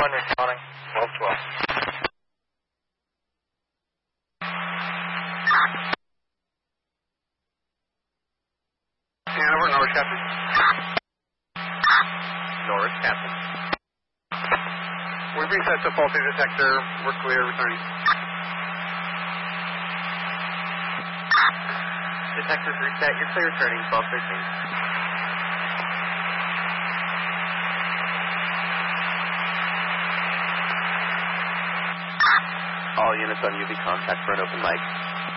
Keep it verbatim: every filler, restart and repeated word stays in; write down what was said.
one responding. twelve twelve. Hanover, Norwich Captain. Norwich Captain. We've reset to faulty detector. We're clear, returning. Detectors reset. You're clear returning. twelve thirteen. All units on U V contact for an open mic.